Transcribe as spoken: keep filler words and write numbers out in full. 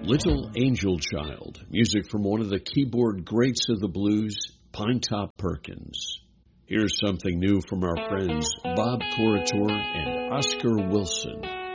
Little Angel Child, music from one of the keyboard greats of the blues, Pinetop Perkins. Here's something new from our friends Bob Corritore and Oscar Wilson.